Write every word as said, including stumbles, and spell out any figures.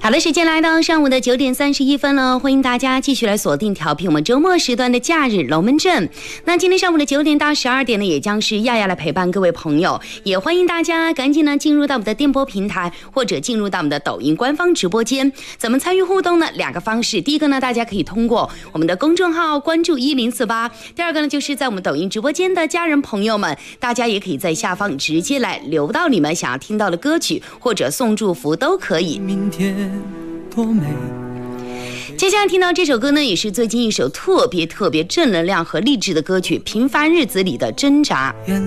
好的，时间来到上午的九点三十一分了，欢迎大家继续来锁定调频我们周末时段的假日龙门阵。那今天上午的九点到十二点呢，也将是亚亚来陪伴各位朋友，也欢迎大家赶紧呢进入到我们的电波平台，或者进入到我们的抖音官方直播间。怎么参与互动呢？两个方式，第一个呢，大家可以通过我们的公众号关注一零四八，第二个呢，就是在我们抖音直播间的家人朋友们，大家也可以在下方直接来留到你们想要听到的歌曲，或者送祝福都可以。 明天多美。 接下来听到这首歌呢，也是最近一首特别特别正能量和励志的歌曲《平凡日子里的挣扎》。